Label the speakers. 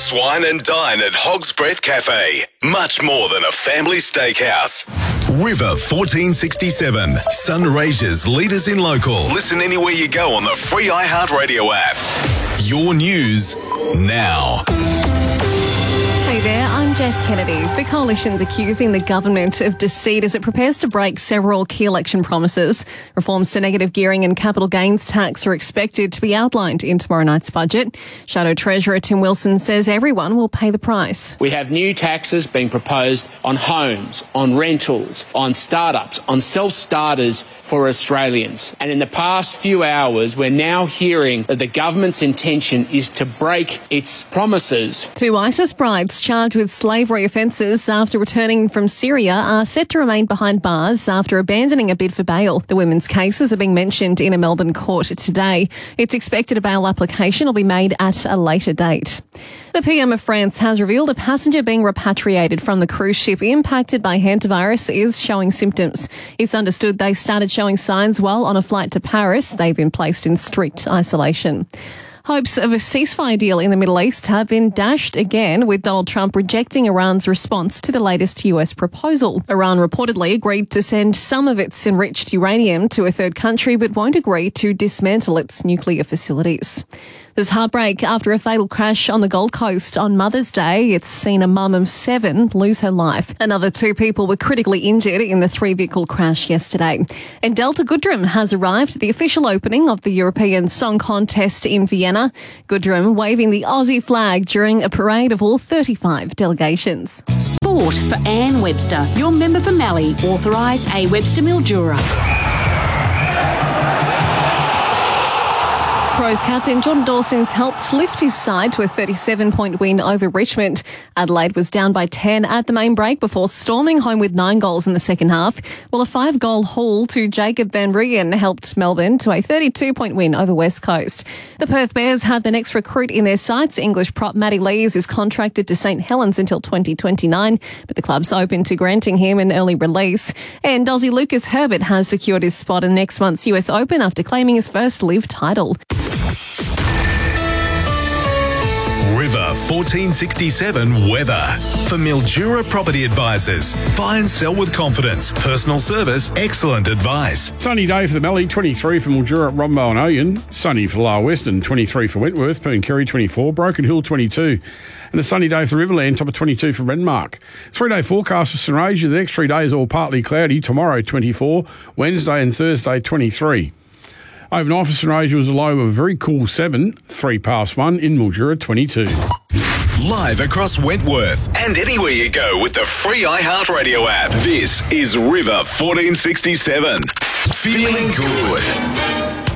Speaker 1: Relax, wine and dine at Hog's Breath Cafe. Much more than a family steakhouse. River 1467. Sunraysia's leaders in local. Listen anywhere you go on the free iHeartRadio app. Your news now.
Speaker 2: Hey there, I'm Jess Kennedy. The coalition's accusing the government of deceit as it prepares to break several key election promises. Reforms to negative gearing and capital gains tax are expected to be outlined in tomorrow night's budget. Shadow Treasurer Tim Wilson says everyone will pay the price.
Speaker 3: We have new taxes being proposed on homes, on rentals, on startups, on self-starters for Australians. And in the past few hours, we're now hearing that the government's intention is to break its promises.
Speaker 2: Two ISIS brides charged with slavery offences after returning from Syria are set to remain behind bars after abandoning a bid for bail. The women's cases are being mentioned in a Melbourne court today. It's expected a bail application will be made at a later date. The PM of France has revealed a passenger being repatriated from the cruise ship impacted by hantavirus is showing symptoms. It's understood they started showing signs while on a flight to Paris. They've been placed in strict isolation. Hopes of a ceasefire deal in the Middle East have been dashed again, with Donald Trump rejecting Iran's response to the latest US proposal. Iran reportedly agreed to send some of its enriched uranium to a third country, but won't agree to dismantle its nuclear facilities. There's heartbreak after a fatal crash on the Gold Coast on Mother's Day. It's seen a mum of 7 lose her life. Another 2 people were critically injured in the 3-vehicle crash yesterday. And Delta Goodrem has arrived at the official opening of the European Song Contest in Vienna. Goodrem waving the Aussie flag during a parade of all 35 delegations.
Speaker 4: Sport for Anne Webster, your member for Mallee. Authorise A. Webster Mildura.
Speaker 2: Crows captain Jordan Dawson's helped lift his side to a 37-point win over Richmond. Adelaide was down by 10 at the main break before storming home with 9 goals in the second half, while a 5-goal haul to Jacob Van Rijn helped Melbourne to a 32-point win over West Coast. The Perth Bears have the next recruit in their sights. English prop Matty Lees is contracted to St Helens until 2029, but the club's open to granting him an early release. And Aussie Lucas Herbert has secured his spot in next month's US Open after claiming his first live title.
Speaker 1: River 1467 weather. For Mildura Property Advisors. Buy and sell with confidence. Personal service, excellent advice.
Speaker 5: Sunny day for the Mallee, 23 for Mildura, Rombo and Oyen. Sunny for Lower Western, 23 for Wentworth. Pooncarry, 24. Broken Hill, 22. And a sunny day for the Riverland, top of 22 for Renmark. 3-day forecast for Sunraysia. The next 3 days all partly cloudy. Tomorrow, 24. Wednesday and Thursday, 23. Overnight for Sunraysia was a low of a very cool 7, 3 past 1 in Mildura, 22.
Speaker 1: Live across Wentworth and anywhere you go with the free iHeartRadio app. This is River 1467. Feeling good.